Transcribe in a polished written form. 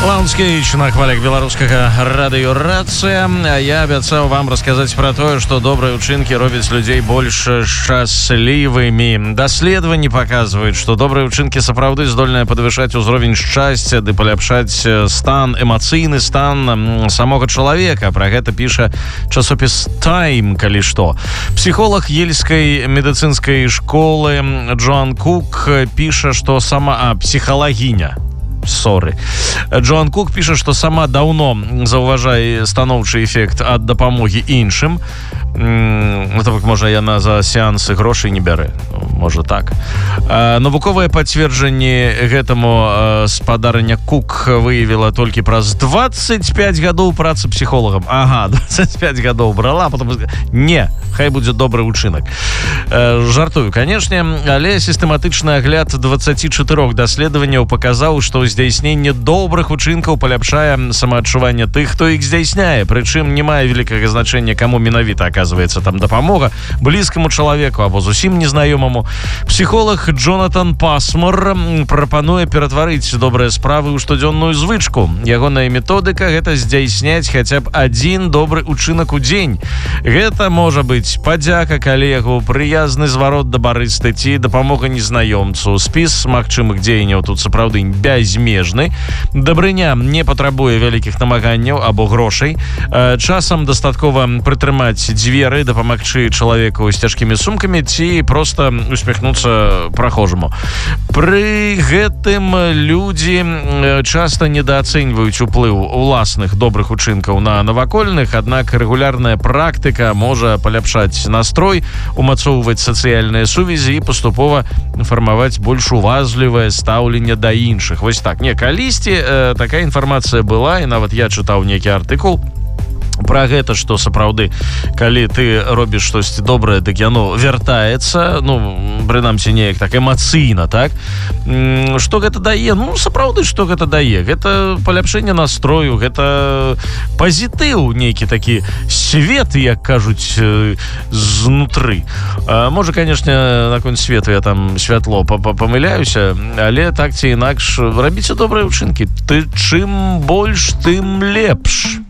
Лаунскейдж на хвалях беларускага радыёрацыя. Я абяцаў вам расказаць пра тое, што добрыя ўчынкі робяць людзей больш шчаслівымі. Даследаванні паказваюць, што добрыя ўчынкі сапраўды здольныя падвышаць узровень шчасця ды паляпшаць стан, эмацыйны стан самога чалавека. Пра гэта піша часопіс Time, калі што. Псіхолог ельскай медыцынскай школы Джоан Кук піша, што сама псіхалагіня Джоан Кук піша, што сама даўно заўважае станоўчы эфект ад дапамогі іншым. Так, можа, яна за сеансы грошай не бярэ. Можа так. Навуковае пацверджанне гэтаму спадарня Кук выявіла толькі праз 25 гадоў працы псіхолагам. Ага, 25 гадоў брала, потом... Не, хай будзе добры ўчынак. Жартую, канешне, але сістэматычны агляд 24 даследаванняў паказаў, што здзяйсненне добрых учынкаў паляпшае самаадчуванне тых, хто іх здзяйсняе. Прычым не мае вялікага значэння, каму менавіта аказваецца там дапамога, блізкаму чалавеку або зусім незнаёмаму. Псіхолог Джонатан Пасмор прапануе ператварыць добрыя справы ў штодзённую звычку. Ягоная методыка — гэта здзяйсняць хаця б адзін добры ўчынак у дзень. Гэта можа быць падзяка калегу, прыязны зварот да барысты ці дапамога незнаёмцу. Спіс магчымых дзеянняў тут сапраўды бязмежны. Дабрыня не патрабуе вялікіх намаганняў або грошай. Часам дастаткова прытрымаць дзверы, дапамагчы чалавеку з цяжкімі сумкамі ці проста усміхнуцца прахожаму. Пры гэтым людзі часта недаацэньваюць уплыў уласных добрых учынкаў на навакольных, аднак рэгулярная практыка можа паляпшаць настрой, умацоўваць сацыяльныя сувязі і паступова фармаваць больш уважлівае стаўленне да іншых. Вось так. Не, калісьці такая інфармацыя была, і нават я чытаў нейкі артыкул пра гэта, што сапраўды, калі ты робіш штосьці добрае, дык яно вяртаецца, прынамсі неяк так эмацыйна, так? Што гэта дае? Сапраўды, што гэта дае? Гэта паляпшэнне настрою, гэта пазітыў, нейкі такі свет, як кажуць, знутры. Можа, канешне, наконт свету я там святло памыляюся, але так ці інакш рабіце добрыя ўчынкі. Ты чым больш, тым лепш.